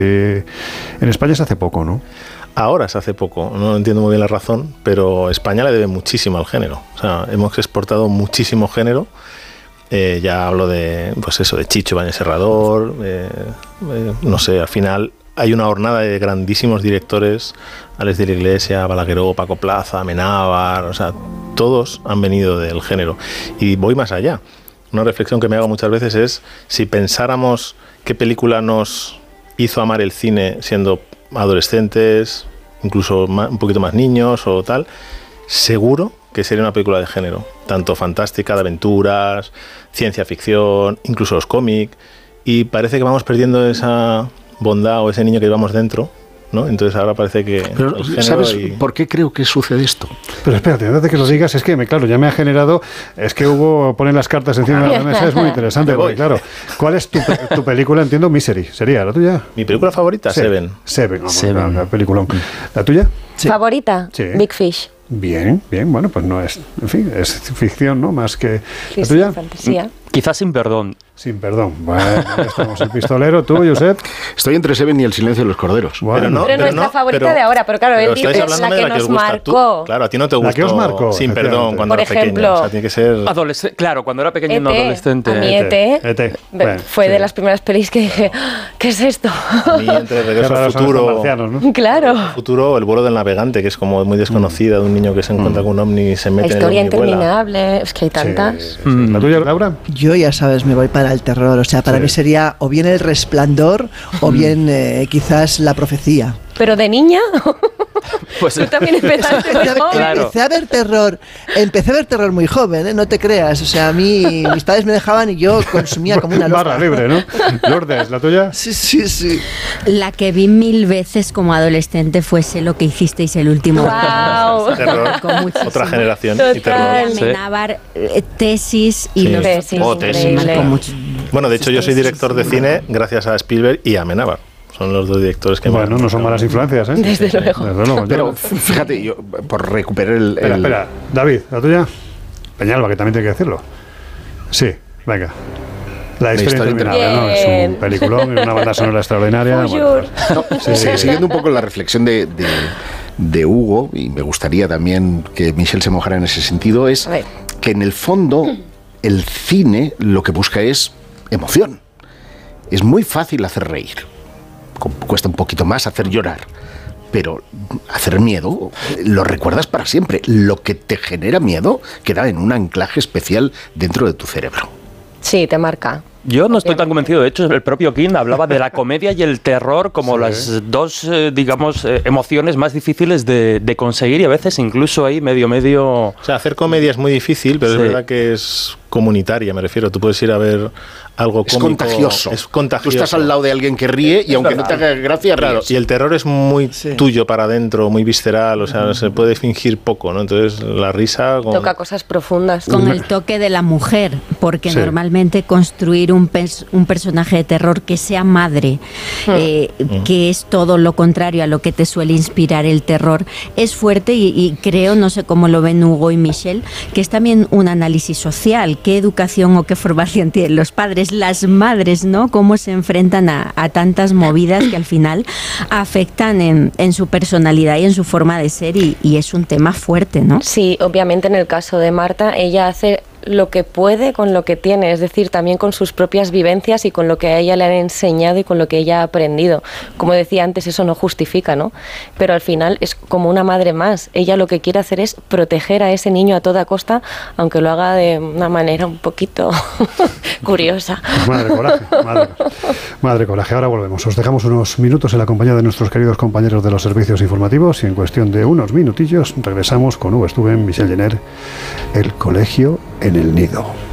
En España se hace poco, ¿no? Ahora se hace poco, no entiendo muy bien la razón, pero España le debe muchísimo al género. O sea, hemos exportado muchísimo género. Ya hablo de, pues eso, de Chicho Ibáñez Serrador, no sé, al final hay una hornada de grandísimos directores, Alex de la Iglesia, Balagueró, Paco Plaza, Amenábar, o sea, todos han venido del género. Y voy más allá. Una reflexión que me hago muchas veces es, si pensáramos qué película nos hizo amar el cine siendo adolescentes, incluso un poquito más niños o tal, seguro que sería una película de género, tanto fantástica, de aventuras, ciencia ficción, incluso los cómics, y parece que vamos perdiendo esa bondad o ese niño que llevamos dentro, ¿no? Entonces ahora parece que... Pero, el género ¿sabes por qué creo que sucede esto? Pero espérate, antes de que lo digas, es que, claro, ya me ha generado... Es que Hugo pone las cartas encima de la mesa, es muy interesante, porque claro, ¿cuál es tu película? Entiendo, Misery, ¿sería la tuya? Mi película favorita, Seven. Seven, la película. ¿La tuya? Sí. ¿Favorita? Sí. Big Fish. Bien, bueno, pues no es... En fin, es ficción, ¿no? Más que... Sí, ¿la tuya? Fantasía. Quizás Sin Perdón. Sin Perdón. Bueno, ya estamos. El pistolero, tú, Josep. Estoy entre Seven y El silencio de los corderos. Bueno, pero nuestra favorita de ahora, pero claro, él dice la que nos marcó. Claro, a ti no te gustó. La que os marcó. Sin Perdón, cuando por era ejemplo, pequeño. O sea, tiene que ser... Claro, cuando era pequeño y no adolescente. A mí E.T. fue de las primeras pelis que dije, ¿qué es esto? A mí entre Regreso al Futuro... Marcianos, ¿no? Claro. El futuro, El vuelo del navegante, que es como muy desconocida, de un niño que se encuentra con un ovni y se mete en el ovni. La historia interminable, es que hay tantas. ¿La tuya, Laura? Yo, ya sabes, me voy para el terror. O sea, para mí sería o bien El Resplandor o bien quizás La Profecía. ¿Pero de niña? Pues tú también empezaste muy joven. Claro. Empecé a ver terror muy joven, no te creas. O sea, a mí mis padres me dejaban y yo consumía como una loca. Barra libre, ¿no? Lourdes, ¿la tuya? Sí. La que vi 1000 veces como adolescente fue Sé lo que hicisteis el último día. Wow. Terror. Otra generación. Total. Y terror. Amenábar, Tesis y los Tesis. Bueno, de hecho yo soy director de cine gracias a Spielberg y a Amenábar. Son los dos directores que bueno, no son malas influencias, ¿eh? Desde luego. Pero fíjate, yo por recuperar el... Espera, David, ¿la tuya? Peñalba, que también tiene que decirlo. Sí, venga. La historia interminable, ¿no? Es un peliculón, una banda sonora extraordinaria. Bueno, siguiendo un poco la reflexión de Hugo, y me gustaría también que Michelle se mojara en ese sentido, es que en el fondo el cine lo que busca es emoción. Es muy fácil hacer reír. Cuesta un poquito más hacer llorar, pero hacer miedo lo recuerdas para siempre. Lo que te genera miedo queda en un anclaje especial dentro de tu cerebro. Sí, te marca. Yo no estoy tan convencido. De hecho, el propio King hablaba de la comedia y el terror como las dos, digamos, emociones más difíciles de conseguir, y a veces incluso ahí medio... O sea, hacer comedia es muy difícil, pero es verdad que es comunitaria, me refiero. Tú puedes ir a ver algo cómico. Es contagioso. Tú estás al lado de alguien que ríe y aunque no te haga gracia, claro, ríes. Y el terror es muy tuyo para adentro, muy visceral, o sea, se puede fingir poco, ¿no? Entonces, la risa... Toca cosas profundas. Con el toque de la mujer, porque normalmente construir un personaje de terror que sea madre, que es todo lo contrario a lo que te suele inspirar el terror, es fuerte y creo, no sé cómo lo ven Hugo y Michelle, que es también un análisis social. ¿Qué educación o qué formación tienen los padres, las madres, ¿no? Cómo se enfrentan a tantas movidas que al final afectan en su personalidad y en su forma de ser, y es un tema fuerte, ¿no? Sí, obviamente en el caso de Marta, ella hace lo que puede con lo que tiene, es decir, también con sus propias vivencias y con lo que a ella le han enseñado y con lo que ella ha aprendido. Como decía antes, eso no justifica, ¿no? Pero al final es como una madre más. Ella lo que quiere hacer es proteger a ese niño a toda costa, aunque lo haga de una manera un poquito curiosa. Madre coraje. Ahora volvemos. Os dejamos unos minutos en la compañía de nuestros queridos compañeros de los servicios informativos y en cuestión de unos minutillos regresamos con Hugo Stuben, Michelle Jenner, El colegio en el nido.